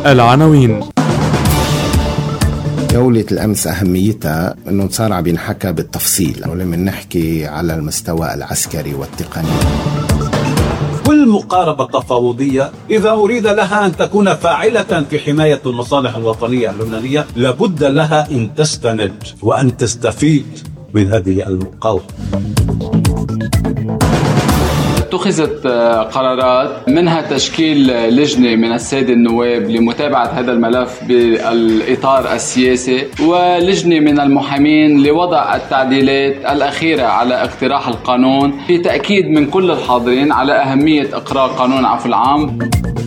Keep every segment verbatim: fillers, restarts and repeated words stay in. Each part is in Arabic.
العناوين. جولة الأمس أهميتها أنه صار عم ينحكى بالتفصيل، ولما نحكي على المستوى العسكري والتقني. كل مقاربة تفاوضية إذا أريد لها أن تكون فاعلة في حماية المصالح الوطنية اللبنانية لابد لها أن تستند وأن تستفيد من هذه المقاومة. اتخذت قرارات منها تشكيل لجنة من السادة النواب لمتابعة هذا الملف بالإطار السياسي، ولجنة من المحامين لوضع التعديلات الأخيرة على اقتراح القانون، في تأكيد من كل الحاضرين على أهمية إقرار قانون العفو العام.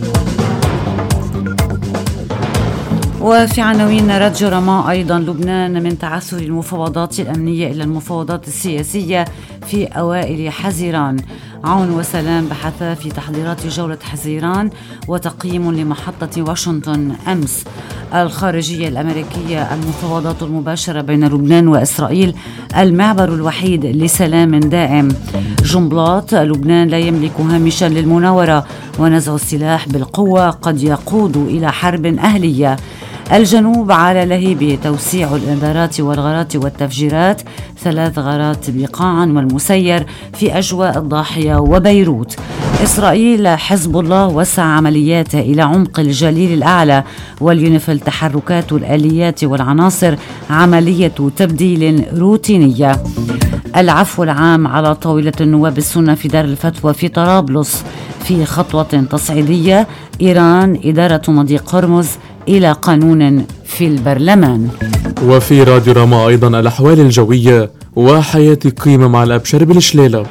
وفي عناوين راديو رماء أيضا، لبنان من تعثر المفاوضات الأمنية إلى المفاوضات السياسية في أوائل حزيران. عون وسلام بحث في تحضيرات جولة حزيران وتقييم لمحطة واشنطن أمس. الخارجية الأمريكية، المفاوضات المباشرة بين لبنان وإسرائيل المعبر الوحيد لسلام دائم. جنبلاط، لبنان لا يملك هامشا للمناورة ونزع السلاح بالقوة قد يقود إلى حرب أهلية. الجنوب على لهيب توسيع الإنذارات والغارات والتفجيرات، ثلاث غارات بقاعا والمسير في أجواء الضاحية وبيروت. إسرائيل، حزب الله وسع عملياته إلى عمق الجليل الأعلى، واليونيفيل تحركات الآليات والعناصر عملية تبديل روتينية. العفو العام على طاولة النواب السنة في دار الفتوى في طرابلس في خطوة تصعيدية. إيران، إدارة مضيق هرمز إلى قانون في البرلمان. وفي راديو رما أيضا الأحوال الجوية وحياة قيمة مع الأبشر بالشليلة.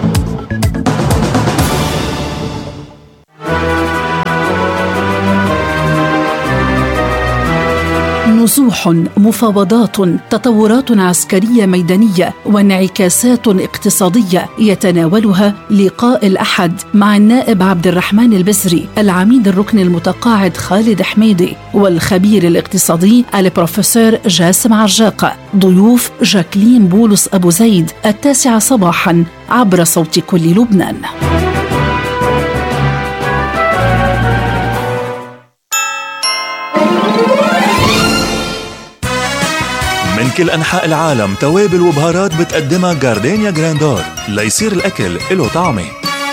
نزوح، مفاوضات، تطورات عسكرية ميدانية وانعكاسات اقتصادية يتناولها لقاء الأحد مع النائب عبد الرحمن البزري، العميد الركن المتقاعد خالد حميدي، والخبير الاقتصادي البروفيسور جاسم عرجاقة. ضيوف جاكلين بولس أبو زيد، التاسعة صباحا عبر صوت كل لبنان. من كل أنحاء العالم توابل وبهارات بتقدمها جاردينيا جراندار ليصير الأكل له طعمه.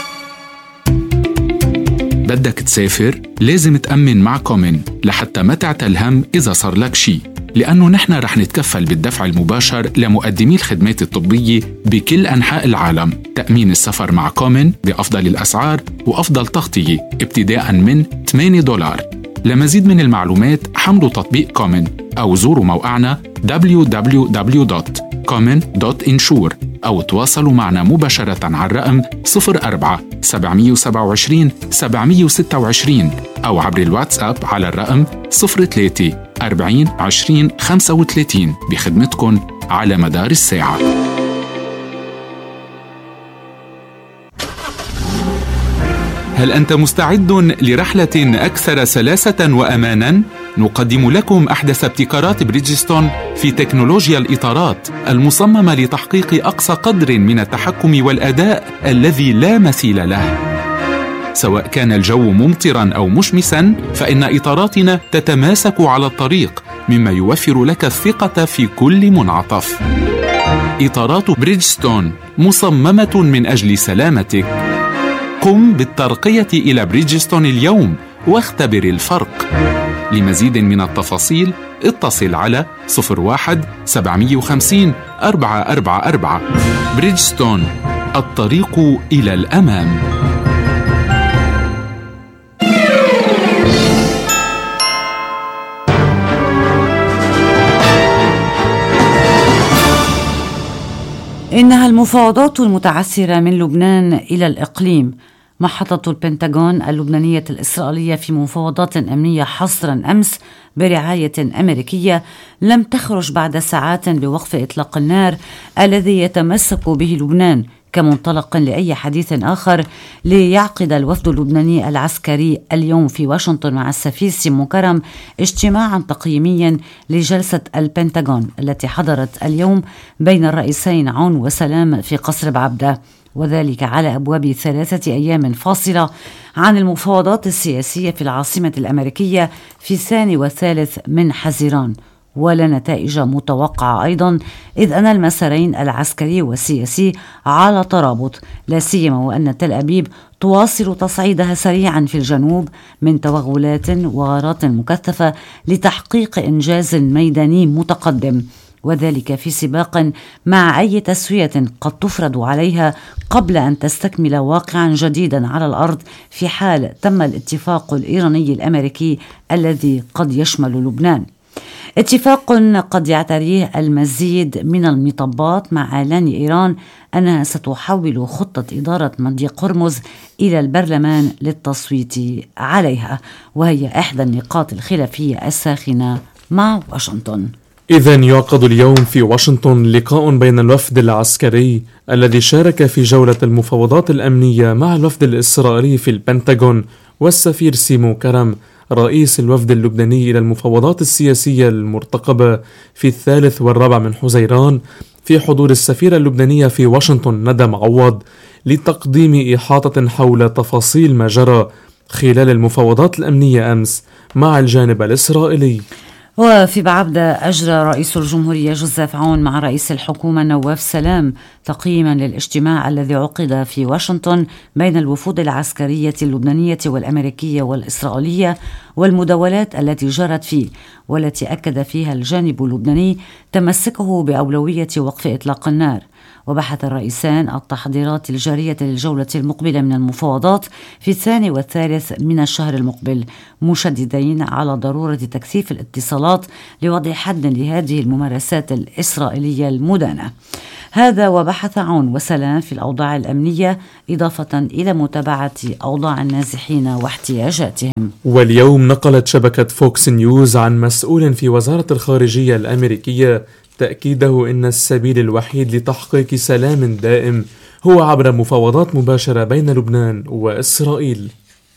بدك تسافر؟ لازم تأمن مع كومن لحتى ما تعتل هم إذا صار لك شي، لأنه نحن رح نتكفل بالدفع المباشر لمقدمي الخدمات الطبية بكل أنحاء العالم. تأمين السفر مع كومن بأفضل الأسعار وأفضل تغطية ابتداء من ثمانية دولار. لمزيد من المعلومات حملوا تطبيق كومن أو زوروا موقعنا دبليو دبليو دبليو دوت كومن دوت انشور أو تواصلوا معنا مباشرة على الرقم صفر أربعة سبعمية وسبعة وعشرين سبعمية وستة وعشرين أو عبر الواتساب على الرقم صفر ثلاثة أربعين عشرين خمسة وثلاثين بخدمتكم على مدار الساعة. هل أنت مستعد لرحلة أكثر سلاسة وأماناً؟ نقدم لكم أحدث ابتكارات بريدجستون في تكنولوجيا الإطارات المصممة لتحقيق أقصى قدر من التحكم والأداء الذي لا مثيل له. سواء كان الجو ممطراً أو مشمساً، فإن إطاراتنا تتماسك على الطريق، مما يوفر لك الثقة في كل منعطف. إطارات بريدجستون مصممة من أجل سلامتك. قم بالترقية إلى بريدجستون اليوم واختبر الفرق. لمزيد من التفاصيل اتصل على صفر واحد سبعمية وخمسين أربعة أربعة أربعة. بريدجستون، الطريق إلى الأمام. إنها المفاوضات المتعثرة من لبنان إلى الإقليم. محطة البنتاغون اللبنانية الإسرائيلية في مفاوضات أمنية حصرا أمس برعاية أمريكية لم تخرج بعد ساعات بوقف إطلاق النار الذي يتمسك به لبنان كمنطلق لأي حديث آخر ليعقد الوفد اللبناني العسكري اليوم في واشنطن مع السفير سيمون كرم اجتماعا تقييميا لجلسة البنتاغون التي حضرت اليوم بين الرئيسين عون وسلام في قصر بعبدة. وذلك على أبواب ثلاثة أيام فاصلة عن المفاوضات السياسية في العاصمة الأمريكية في الثاني والثالث من حزيران، ولا نتائج متوقعة أيضا، إذ أن المسارين العسكري والسياسي على ترابط، لا سيما وأن تل أبيب تواصل تصعيدها سريعا في الجنوب من توغلات وغارات مكثفة لتحقيق إنجاز ميداني متقدم، وذلك في سباق مع أي تسوية قد تفرض عليها قبل أن تستكمل واقعا جديدا على الأرض في حال تم الاتفاق الإيراني الأمريكي الذي قد يشمل لبنان. اتفاق قد يعتريه المزيد من المطبات مع إعلان إيران أنها ستحول خطة إدارة مضيق هرمز إلى البرلمان للتصويت عليها، وهي إحدى النقاط الخلافية الساخنة مع واشنطن. إذن يعقد اليوم في واشنطن لقاء بين الوفد العسكري الذي شارك في جولة المفاوضات الأمنية مع الوفد الإسرائيلي في البنتاغون والسفير سيمو كرم رئيس الوفد اللبناني إلى المفاوضات السياسية المرتقبة في الثالث والرابع من حزيران، في حضور السفيرة اللبنانية في واشنطن ندى معوض لتقديم إحاطة حول تفاصيل ما جرى خلال المفاوضات الأمنية أمس مع الجانب الإسرائيلي. وفي بعبدة أجرى رئيس الجمهورية جوزيف عون مع رئيس الحكومة نواف سلام تقييما للاجتماع الذي عقد في واشنطن بين الوفود العسكرية اللبنانية والأمريكية والإسرائيلية والمداولات التي جرت فيه، والتي أكد فيها الجانب اللبناني تمسكه بأولوية وقف إطلاق النار. وبحث الرئيسان التحضيرات الجارية للجولة المقبلة من المفاوضات في الثاني والثالث من الشهر المقبل، مشددين على ضرورة تكثيف الاتصالات لوضع حد لهذه الممارسات الإسرائيلية المدانة. هذا وبحث عون وسلام في الأوضاع الأمنية إضافة إلى متابعة أوضاع النازحين واحتياجاتهم. واليوم نقلت شبكة فوكس نيوز عن مسؤول في وزارة الخارجية الأمريكية تأكيده أن السبيل الوحيد لتحقيق سلام دائم هو عبر مفاوضات مباشرة بين لبنان وإسرائيل.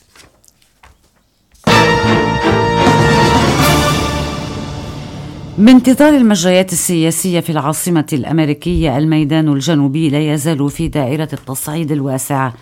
بانتظار المجريات السياسية في العاصمة الأمريكية، الميدان الجنوبي لا يزال في دائرة التصعيد الواسع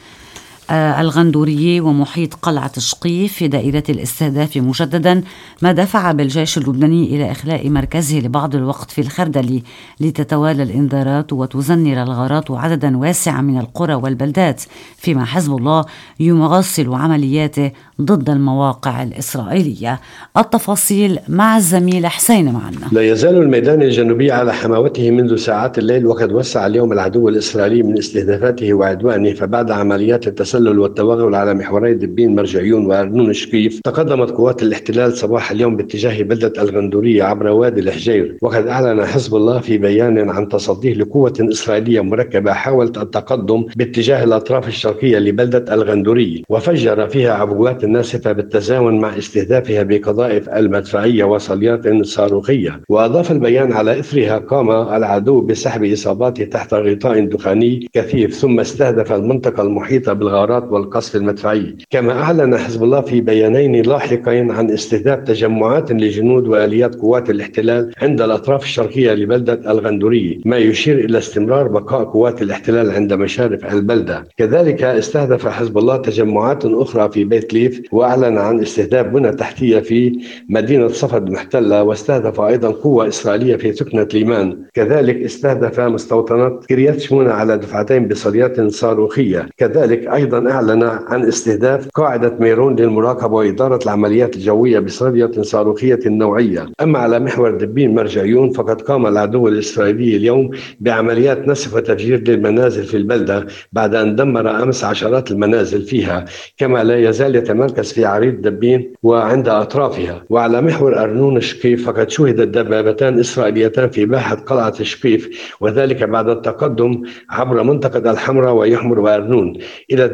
الغندوري ومحيط قلعة شقيف في دائرة الاستهداف مجددا، ما دفع بالجيش اللبناني إلى إخلاء مركزه لبعض الوقت في الخردلي لتتوالى الإنذارات وتزنر الغارات عددا واسعا من القرى والبلدات، فيما حزب الله يواصل عملياته ضد المواقع الإسرائيلية. التفاصيل مع الزميل حسين معنا. لا يزال الميدان الجنوبي على حماوته منذ ساعات الليل، وقد وسع اليوم العدو الإسرائيلي من استهدافاته وعدوانه، فبعد عمليات التسلل والتوغل على محوري دبين مرجعيون وأرنون شقيف، تقدمت قوات الاحتلال صباح اليوم باتجاه بلدة الغندورية عبر وادي الحجير. وقد أعلن حزب الله في بيان عن تصديه لقوة إسرائيلية مركبة حاولت التقدم باتجاه الأطراف الشرقية لبلدة الغندورية، وفجر فيها عبوات ناسفة بالتزامن مع استهدافها بقذائف المدفعية وصليات صاروخية. وأضاف البيان على إثرها قام العدو بسحب إصاباته تحت غطاء دخاني كثيف، ثم استهدف المنطقة المحيطة بالغارات والقصف المدفعي. كما أعلن حزب الله في بيانين لاحقين عن استهداف تجمعات لجنود وآليات قوات الاحتلال عند الأطراف الشرقية لبلدة الغندورية، ما يشير إلى استمرار بقاء قوات الاحتلال عند مشارف البلدة. كذلك استهدف حزب الله تجمعات أخرى في بيت ليف، وأعلن عن استهداف بنى تحتية في مدينة صفد محتلة، واستهدف أيضا قوة إسرائيلية في سكنة ليمان. كذلك استهدف مستوطنة كريات شمونة على دفعتين بصليات صاروخية. كذلك أيضا أعلن عن استهداف قاعدة ميرون للمراقبة وإدارة العمليات الجوية بصلية صاروخية نوعية. أما على محور دبين مرجعيون، فقد قام العدو الإسرائيلي اليوم بعمليات نسف وتفجير للمنازل في البلدة بعد أن دمر أمس عشرات المنازل فيها، كما لا يزال يتمركز في عريض دبين وعند أطرافها. وعلى محور أرنون شقيف، فقد شهدت دبابتان إسرائيليتان في باحة قلعة شقيف، وذلك بعد التقدم عبر منطقة الحمراء ويحمر وأرنون. إلى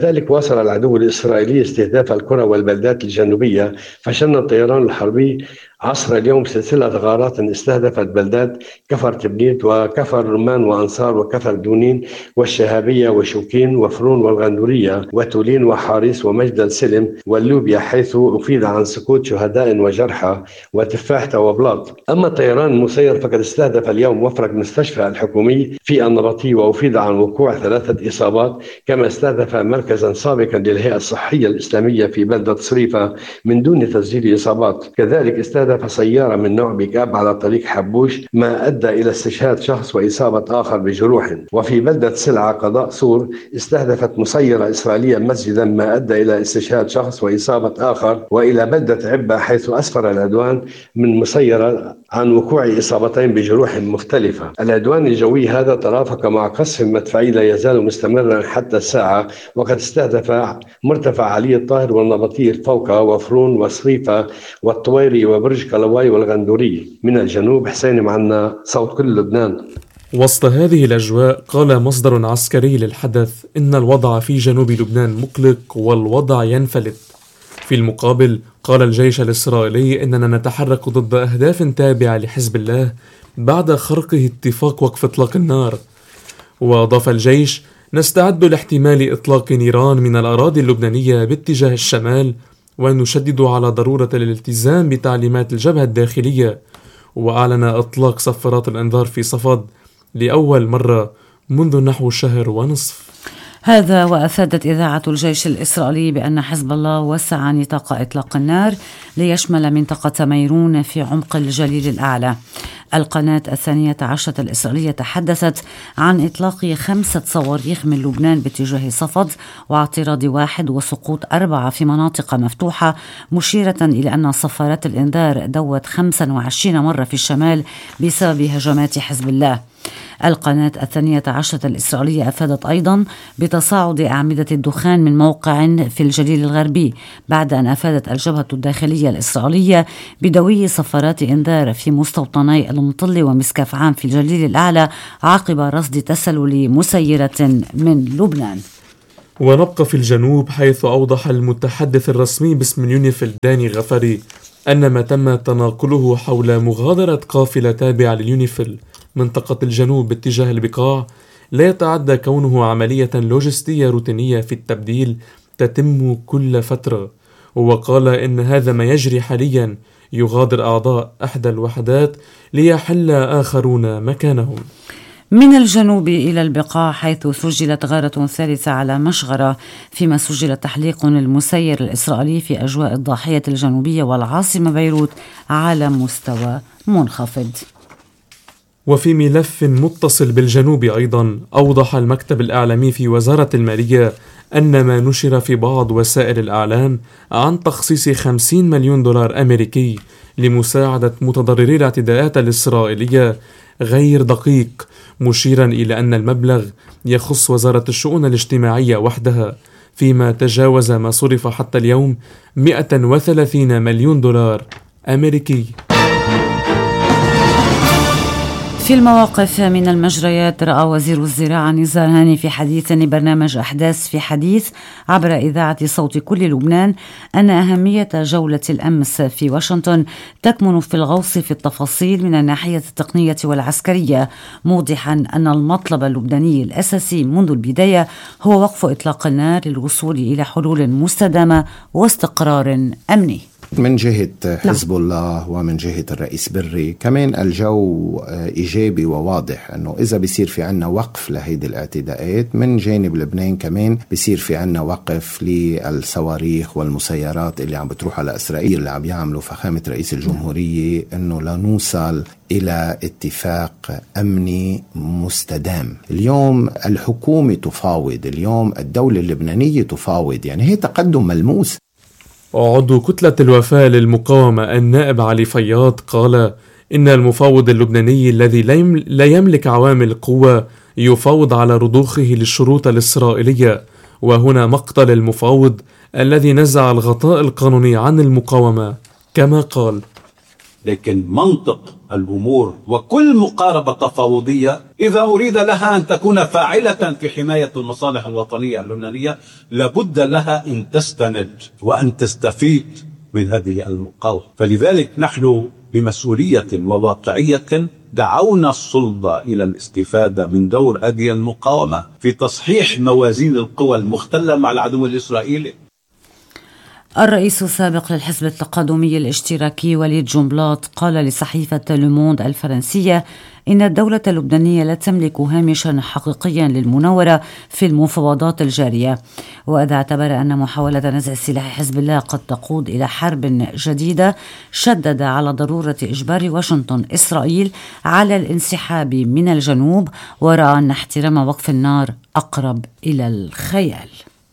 ذلك واصل العدو الإسرائيلي استهداف القرى والبلدات الجنوبية، فشن الطيران الحربي عصر اليوم سلسلة غارات استهدفت بلدات كفر تبنيت وكفر رمان وأنصار وكفر دونين والشهابية وشوكين وفرون والغندورية وتولين وحارس ومجد السلم واللوبيا، حيث أفيد عن سقوط شهداء وجرحى وتفاحة وبلاط. أما الطيران المسير فقد استهدف اليوم مفرق مستشفى الحكومي في النبطي وأفيد عن وقوع ثلاثة إصابات، كما استهدف مركزا سابقا للهيئة الصحية الإسلامية في بلدة صريفة من دون تسجيل إصابات. كذلك استهدف سيارة من نوع بيكاب على طريق حبوش، ما أدى إلى استشهاد شخص وإصابة آخر بجروح. وفي بلدة سلعة قضاء سور استهدفت مسيرة إسرائيلية مسجدا، ما أدى إلى استشهاد شخص وإصابة آخر. وإلى بلدة عبة حيث أسفر العدوان من مسيرة عن وقوع إصابتين بجروح مختلفة. العدوان الجوي هذا ترافق مع قصف مدفعي لا يزال مستمرا حتى الساعة، وقد استهدف مرتفع علي الطاهر والنبطي الفوقة وفرون وصريفة والطويري وبرج كلواي والغندوري. من الجنوب حسين معنا، صوت كل لبنان. وسط هذه الأجواء قال مصدر عسكري للحدث إن الوضع في جنوب لبنان مقلق والوضع ينفلت. في المقابل قال الجيش الإسرائيلي إننا نتحرك ضد أهداف تابعة لحزب الله بعد خرقه اتفاق وقف إطلاق النار. وأضاف الجيش: نستعد لاحتمال إطلاق نيران من الأراضي اللبنانية باتجاه الشمال، ونشدد على ضرورة الالتزام بتعليمات الجبهة الداخلية. وأعلن إطلاق صفارات الإنذار في صفد لأول مرة منذ نحو شهر ونصف. هذا وأفادت إذاعة الجيش الإسرائيلي بأن حزب الله وسع نطاق إطلاق النار ليشمل منطقة ميرون في عمق الجليل الأعلى. القناة الثانية عشرة الإسرائيلية تحدثت عن إطلاق خمسة صواريخ من لبنان باتجاه صفد واعتراض واحد وسقوط أربعة في مناطق مفتوحة، مشيرة إلى أن صفارات الإنذار دوت خمسة وعشرين مرة في الشمال بسبب هجمات حزب الله. القناة الثانية عشرة الإسرائيلية أفادت أيضا بتصاعد أعمدة الدخان من موقع في الجليل الغربي، بعد أن أفادت الجبهة الداخلية الإسرائيلية بدوي صفارات إنذار في مستوطني المطل ومسكاف عام في الجليل الأعلى عقب رصد تسلل مسيرة من لبنان. ونبقى في الجنوب، حيث أوضح المتحدث الرسمي باسم اليونيفيل داني غفري أن ما تم تناقله حول مغادرة قافلة تابعة لليونيفيل منطقة الجنوب باتجاه البقاع لا يتعدى كونه عملية لوجستية روتينية في التبديل تتم كل فترة. وقال إن هذا ما يجري حاليا، يغادر أعضاء إحدى الوحدات ليحل آخرون مكانهم. من الجنوب إلى البقاع، حيث سجلت غارة ثالثة على مشغرة، فيما سجل تحليق المسير الإسرائيلي في أجواء الضاحية الجنوبية والعاصمة بيروت على مستوى منخفض. وفي ملف متصل بالجنوب أيضا، أوضح المكتب الإعلامي في وزارة المالية أن ما نشر في بعض وسائل الإعلام عن تخصيص خمسين مليون دولار أمريكي لمساعدة متضرري الاعتداءات الإسرائيلية غير دقيق، مشيرا إلى أن المبلغ يخص وزارة الشؤون الاجتماعية وحدها، فيما تجاوز ما صرف حتى اليوم مئة وثلاثين مليون دولار أمريكي. في المواقف من المجريات، رأى وزير الزراعة نزار هاني في حديث لبرنامج أحداث في حديث عبر إذاعة صوت كل لبنان أن أهمية جولة الأمس في واشنطن تكمن في الغوص في التفاصيل من الناحية التقنية والعسكرية، موضحا أن المطلب اللبناني الأساسي منذ البداية هو وقف إطلاق النار للوصول إلى حلول مستدامة واستقرار أمني. من جهة حزب الله ومن جهة الرئيس بري كمان الجو إيجابي وواضح أنه إذا بيصير في عنا وقف لهيدي الاعتداءات، من جانب لبنان كمان بيصير في عنا وقف للصواريخ والمسيرات اللي عم بتروح على إسرائيل، اللي عم يعملوا فخامة رئيس الجمهورية أنه لا نوصل إلى اتفاق أمني مستدام. اليوم الحكومة تفاوض، اليوم الدولة اللبنانية تفاوض، يعني هي تقدم ملموس. عضو كتلة الوفاء للمقاومة النائب علي فياض قال إن المفاوض اللبناني الذي لا يملك عوامل قوة يفاوض على رضوخه للشروط الإسرائيلية، وهنا مقتل المفاوض الذي نزع الغطاء القانوني عن المقاومة. كما قال: لكن منطق الأمور وكل مقاربة تفاوضية إذا أريد لها أن تكون فاعلة في حماية المصالح الوطنية اللبنانية لابد لها أن تستند وأن تستفيد من هذه المقاومة. فلذلك نحن بمسؤولية وواقعية دعونا السلطة إلى الاستفادة من دور هذه المقاومة في تصحيح موازين القوى المختلة مع العدو الإسرائيلي. الرئيس السابق للحزب التقدمي الاشتراكي وليد جنبلاط قال لصحيفة لوموند الفرنسية إن الدولة اللبنانية لا تملك هامشا حقيقيا للمناورة في المفاوضات الجارية، وإذا اعتبر أن محاولة نزع سلاح حزب الله قد تقود إلى حرب جديدة شدد على ضرورة إجبار واشنطن إسرائيل على الانسحاب من الجنوب، ورأى أن احترام وقف النار أقرب إلى الخيال.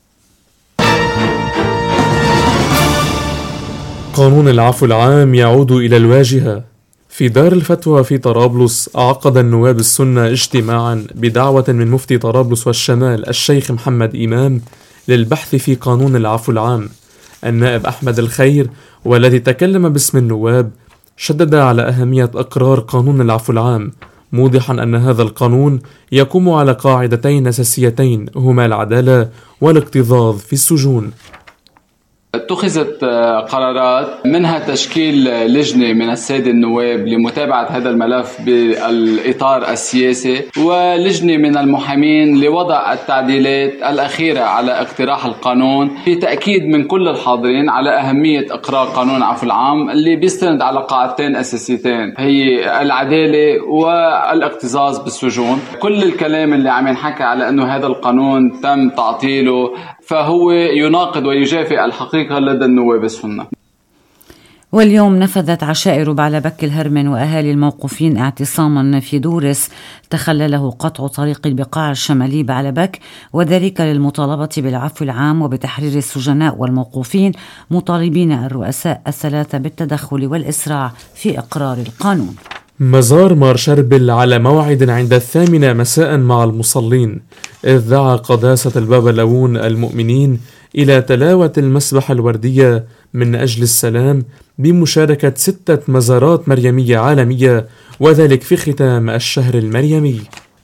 قانون العفو العام يعود إلى الواجهة. في دار الفتوى في طرابلس عقد النواب السنة اجتماعا بدعوة من مفتي طرابلس والشمال الشيخ محمد إمام للبحث في قانون العفو العام. النائب أحمد الخير والذي تكلم باسم النواب شدد على أهمية إقرار قانون العفو العام، موضحا أن هذا القانون يقوم على قاعدتين أساسيتين هما العدالة والاكتظاظ في السجون. اتخذت قرارات منها تشكيل لجنة من السادة النواب لمتابعة هذا الملف بالإطار السياسي، ولجنة من المحامين لوضع التعديلات الأخيرة على اقتراح القانون، في تأكيد من كل الحاضرين على أهمية إقرار قانون العفو العام اللي بيستند على قاعدتين أساسيتين هي العدالة والاكتظاظ بالسجون. كل الكلام اللي عم ينحكى على أنه هذا القانون تم تعطيله فهو يناقض ويجافئ الحقيقة لدى النواب السنة. واليوم نفذت عشائر بعلبك الهرمن وأهالي الموقوفين اعتصاما في دورس تخلله قطع طريق البقاع الشمالي بعلبك، وذلك للمطالبة بالعفو العام وبتحرير السجناء والموقوفين، مطالبين الرؤساء الثلاثة بالتدخل والإسراع في إقرار القانون. مزار مار شربل على موعد عند الثامنة مساء مع المصلين، إذ دعا قداسة البابا لون المؤمنين إلى تلاوة المسبحة الوردية من أجل السلام بمشاركة ستة مزارات مريمية عالمية، وذلك في ختام الشهر المريمي.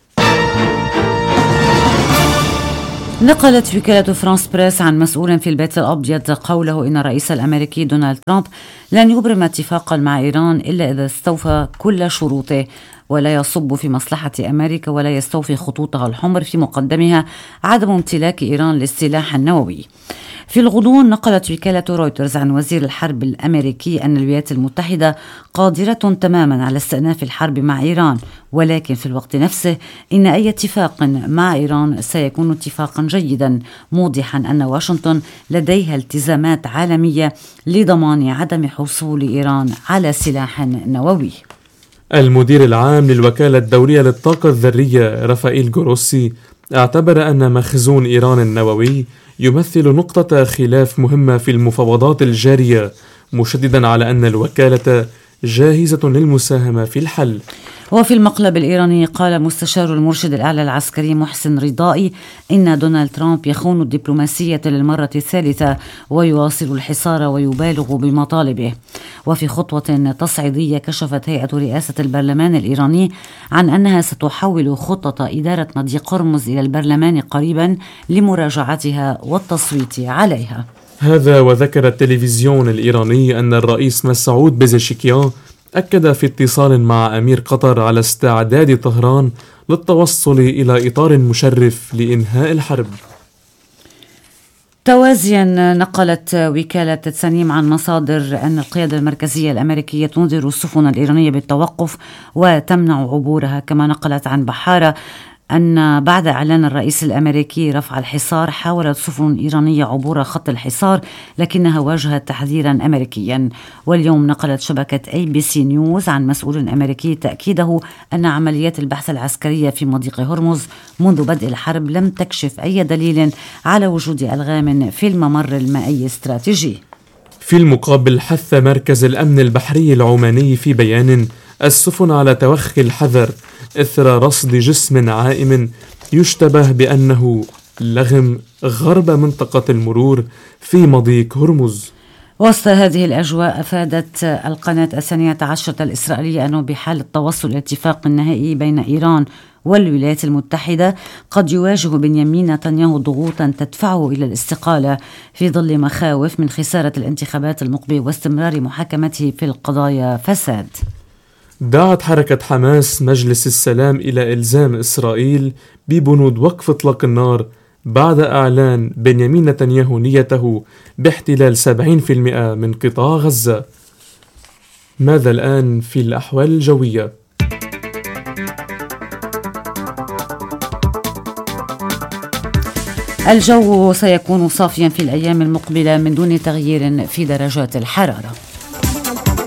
نقلت وكالة فرانس بريس عن مسؤول في البيت الأبيض قوله إن الرئيس الأمريكي دونالد ترامب لن يبرم اتفاقا مع إيران إلا إذا استوفى كل شروطه، ولا يصب في مصلحة أمريكا ولا يستوفي خطوطها الحمر، في مقدمها عدم امتلاك إيران للسلاح النووي. في الغضون نقلت وكالة رويترز عن وزير الحرب الأمريكي أن الولايات المتحدة قادرة تماما على استئناف الحرب مع إيران، ولكن في الوقت نفسه إن أي اتفاق مع إيران سيكون اتفاقا جيدا، موضحا أن واشنطن لديها التزامات عالمية لضمان عدم حصول إيران على سلاح نووي. المدير العام للوكالة الدولية للطاقة الذرية رافائيل جروسي اعتبر أن مخزون إيران النووي يمثل نقطة خلاف مهمة في المفاوضات الجارية، مشددا على أن الوكالة جاهزة للمساهمة في الحل. وفي المقلب الإيراني قال مستشار المرشد الأعلى العسكري محسن رضائي إن دونالد ترامب يخون الدبلوماسية للمرة الثالثة ويواصل الحصار ويبالغ بمطالبه. وفي خطوة تصعيدية كشفت هيئة رئاسة البرلمان الإيراني عن أنها ستحول خطة إدارة مضيق هرمز إلى البرلمان قريبا لمراجعتها والتصويت عليها. هذا وذكر التلفزيون الإيراني أن الرئيس مسعود بيزشكيان أكد في اتصال مع أمير قطر على استعداد طهران للتوصل إلى إطار مشرف لإنهاء الحرب. توازيا نقلت وكالة تسنيم عن مصادر أن القيادة المركزية الأمريكية تنذر السفن الإيرانية بالتوقف وتمنع عبورها. كما نقلت عن بحارة أن بعد إعلان الرئيس الأمريكي رفع الحصار حاولت سفن إيرانية عبور خط الحصار لكنها واجهت تحذيرا أمريكيا. واليوم نقلت شبكة أي بي سي نيوز عن مسؤول أمريكي تأكيده أن عمليات البحث العسكرية في مضيق هرمز منذ بدء الحرب لم تكشف أي دليل على وجود ألغام في الممر المائي الاستراتيجي. في المقابل حث مركز الأمن البحري العماني في بيان السفن على توخي الحذر إثر رصد جسم عائم يشتبه بأنه لغم غرب منطقة المرور في مضيق هرمز. وسط هذه الأجواء أفادت القناة الثانية عشرة الإسرائيلية أنه بحال التوصل إلى اتفاق نهائي بين إيران والولايات المتحدة قد يواجه بنيامين نتنياهو ضغوطا تدفعه إلى الاستقالة في ظل مخاوف من خسارة الانتخابات المقبلة واستمرار محاكمته في القضايا فساد. دعت حركة حماس مجلس السلام إلى إلزام إسرائيل ببنود وقف إطلاق النار بعد إعلان بنيامين نتنياهو نيته باحتلال سبعين بالمئة من قطاع غزة. ماذا الآن في الأحوال الجوية؟ الجو سيكون صافيا في الأيام المقبلة من دون تغيير في درجات الحرارة.